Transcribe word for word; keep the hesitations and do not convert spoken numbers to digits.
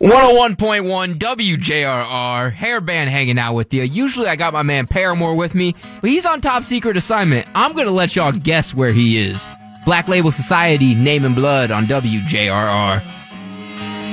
one oh one point one W J R R, Hairband hanging out with you. Usually I got my man Paramore with me, but he's on top secret assignment. I'm going to let y'all guess where he is. Black Label Society, Name and Blood on W J R R.